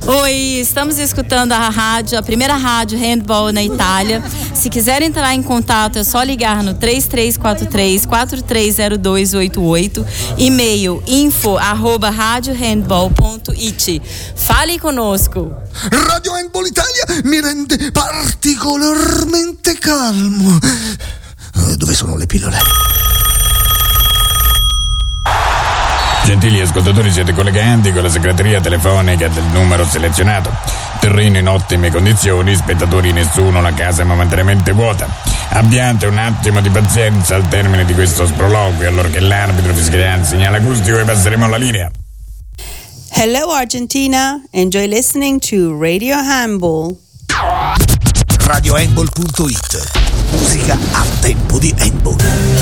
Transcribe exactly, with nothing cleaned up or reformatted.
Oi, estamos escutando a rádio, a primeira rádio handball na Itália. Se quiser entrar em contato, é só ligar no três três quatro três, quatro três zero dois oito oito, e-mail info arroba radiohandball ponto it. Fale conosco. Radio Handball Italia mi rende particolarmente calmo. Dove sono le pillole? Gentili ascoltatori, siete collegati con la segreteria telefonica del numero selezionato. Terreno in ottime condizioni, spettatori nessuno, la casa è momentaneamente vuota. Abbiate un attimo di pazienza al termine di questo sproloquio, allorché l'arbitro fischierà il segnale acustico e passeremo alla linea. Hello Argentina, enjoy listening to Radio Handball. radio handball punto it. Musica a tempo di handball.